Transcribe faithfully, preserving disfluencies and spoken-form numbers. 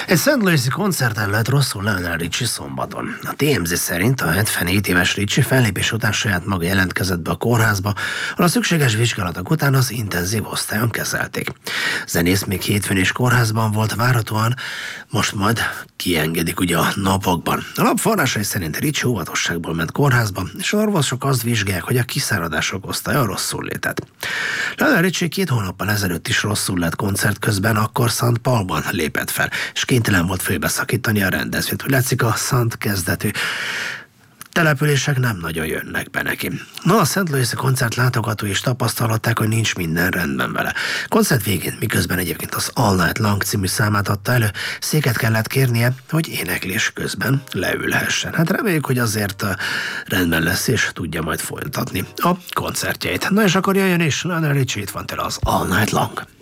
Egy Saint Louis-i koncerten lett rosszul Lionel Richie szombaton. A té em zé szerint a hetvenhét éves Richie fellépés után saját maga jelentkezett be a kórházba, ahol a szükséges vizsgálatok után az intenzív osztályon kezelték. Zenész még hétfőn is kórházban volt várhatóan, most majd kiengedik ugye a napokban. A lap forrásai szerint Richie óvatosságból ment kórházba, és az orvosok azt vizsgálják, hogy a kiszáradások osztálya rosszul létett. Lionel Richie két hónappal ezelőtt is rosszul lett koncert közben, akkor Saint Paulban lépett fel, és kénytelen volt félbeszakítani a rendezvényt. Úgy látszik, a Saint kezdetű települések nem nagyon jönnek be neki. Na, a Saint Louis-i koncert látogatói is tapasztalhatták, hogy nincs minden rendben vele. Koncert végén, miközben egyébként az All Night Long című számát adta elő, széket kellett kérnie, hogy éneklés közben leülhessen. Hát reméljük, hogy azért rendben lesz, és tudja majd folytatni a koncertjeit. Na és akkor jöjjön is, Lionel Richie, itt van tőle az All Night Long.